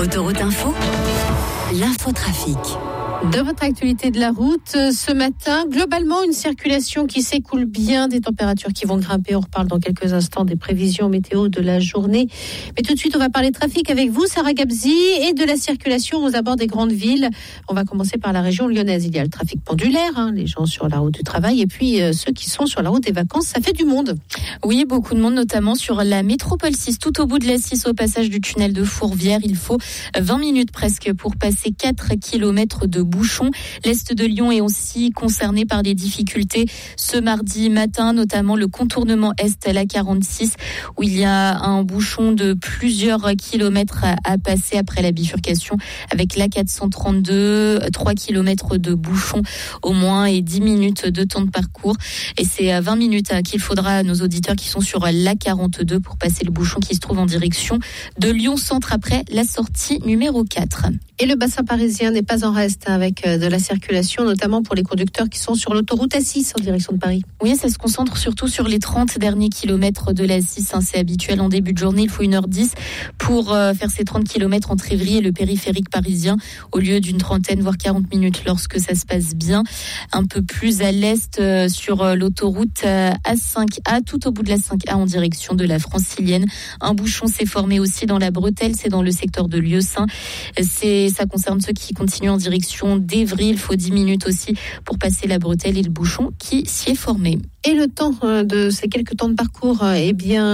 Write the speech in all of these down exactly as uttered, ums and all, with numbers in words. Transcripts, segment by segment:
Autoroute Info, l'infotrafic. De votre actualité de la route, ce matin, globalement, une circulation qui s'écoule bien, des températures qui vont grimper. On reparle dans quelques instants des prévisions météo de la journée. Mais tout de suite, on va parler trafic avec vous, Sarah Gabzi, et de la circulation aux abords des grandes villes. On va commencer par la région lyonnaise. Il y a le trafic pendulaire, hein, les gens sur la route du travail, et puis euh, ceux qui sont sur la route des vacances. Ça fait du monde. Oui, beaucoup de monde, notamment sur la métropole six, tout au bout de la six, au passage du tunnel de Fourvière. Il faut vingt minutes presque pour passer quatre kilomètres de bouchons. L'est de Lyon est aussi concerné par des difficultés ce mardi matin, notamment le contournement est, la quarante-six, où il y a un bouchon de plusieurs kilomètres à passer après la bifurcation avec la quatre cent trente-deux, trois kilomètres de bouchon au moins et dix minutes de temps de parcours. Et c'est à vingt minutes qu'il faudra à nos auditeurs qui sont sur la quarante-deux pour passer le bouchon qui se trouve en direction de Lyon-Centre après la sortie numéro quatre. Et le bassin parisien n'est pas en reste avec de la circulation, notamment pour les conducteurs qui sont sur l'autoroute A six en direction de Paris. Oui, ça se concentre surtout sur les trente derniers kilomètres de l'A six. Hein, c'est habituel en début de journée. Il faut une heure dix pour euh, faire ces trente kilomètres entre Évry et le périphérique parisien, au lieu d'une trentaine, voire quarante minutes lorsque ça se passe bien. Un peu plus à l'est euh, sur euh, l'autoroute euh, A cinq A, tout au bout de la cinq A en direction de la Francilienne. Un bouchon s'est formé aussi dans la Bretelle, c'est dans le secteur de Lieusaint. C'est Ça concerne ceux qui continuent en direction d'Évry. Il faut dix minutes aussi pour passer la Bretelle et le bouchon qui s'y est formé. Et le temps de ces quelques temps de parcours, eh bien,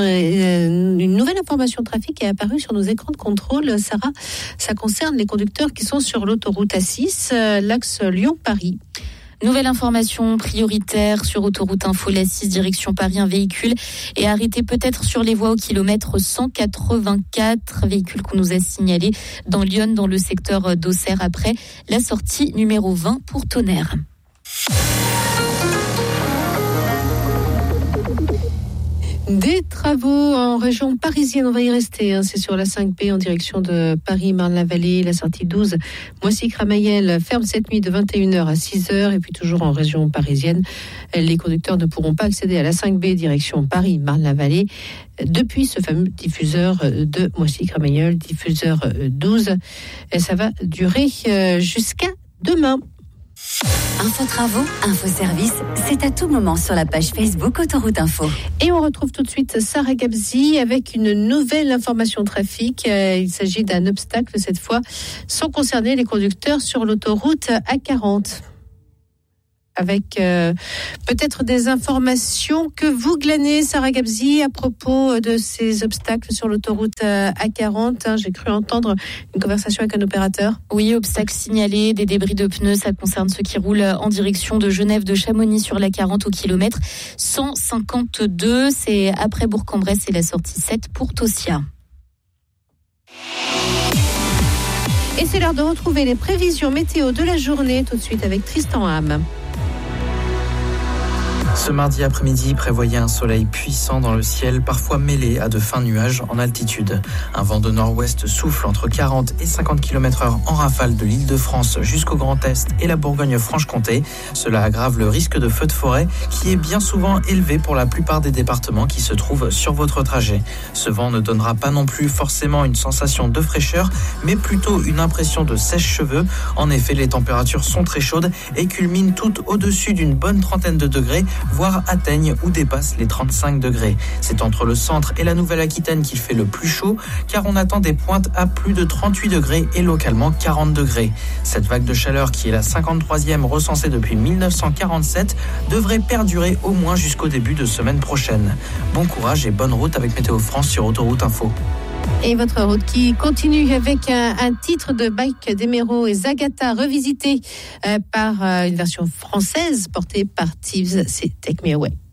une nouvelle information de trafic est apparue sur nos écrans de contrôle. Sarah, ça concerne les conducteurs qui sont sur l'autoroute A six, l'axe Lyon-Paris. Nouvelle information prioritaire sur Autoroute Info, la six, direction Paris. Un véhicule est arrêté peut-être sur les voies au kilomètre cent quatre-vingt-quatre. Véhicule qu'on nous a signalé dans Lyon, dans le secteur d'Auxerre, après la sortie numéro vingt pour Tonnerre. Des travaux en région parisienne, on va y rester, hein. C'est sur la cinq B en direction de Paris-Marne-la-Vallée, la sortie douze, Moissy-Cramayel ferme cette nuit de vingt et une heures à six heures, et puis toujours en région parisienne, les conducteurs ne pourront pas accéder à la cinq B direction Paris-Marne-la-Vallée depuis ce fameux diffuseur de Moissy-Cramayel, diffuseur douze, et ça va durer jusqu'à demain. Info travaux, info service, c'est à tout moment sur la page Facebook Autoroute Info. Et on retrouve tout de suite Sarah Gabzi avec une nouvelle information trafic. Il s'agit d'un obstacle cette fois, sans concerner les conducteurs sur l'autoroute A quarante. Avec euh, peut-être des informations que vous glanez, Sarah Gabzi, à propos de ces obstacles sur l'autoroute euh, A quarante. Hein, j'ai cru entendre une conversation avec un opérateur. Oui, obstacles signalés, des débris de pneus, ça concerne ceux qui roulent en direction de Genève, de Chamonix sur la quarante au kilomètre cent cinquante-deux. C'est après Bourg-en-Bresse et la sortie sept pour Tossia. Et c'est l'heure de retrouver les prévisions météo de la journée, tout de suite avec Tristan Ham. Ce mardi après-midi, prévoyez un soleil puissant dans le ciel, parfois mêlé à de fins nuages en altitude. Un vent de nord-ouest souffle entre quarante et cinquante kilomètres heure en rafale de l'Île-de-France jusqu'au Grand Est et la Bourgogne-Franche-Comté. Cela aggrave le risque de feu de forêt qui est bien souvent élevé pour la plupart des départements qui se trouvent sur votre trajet. Ce vent ne donnera pas non plus forcément une sensation de fraîcheur, mais plutôt une impression de sèche-cheveux. En effet, les températures sont très chaudes et culminent toutes au-dessus d'une bonne trentaine de degrés, voire atteignent ou dépassent les trente-cinq degrés. C'est entre le centre et la Nouvelle-Aquitaine qu'il fait le plus chaud, car on attend des pointes à plus de trente-huit degrés et localement quarante degrés. Cette vague de chaleur, qui est la cinquante-troisième recensée depuis dix-neuf cent quarante-sept, devrait perdurer au moins jusqu'au début de semaine prochaine. Bon courage et bonne route avec Météo France sur Autoroute Info. Et votre route qui continue avec un, un titre de Bike Demero et Zagata revisité euh, par euh, une version française portée par Thieves, c'est Take Me Away.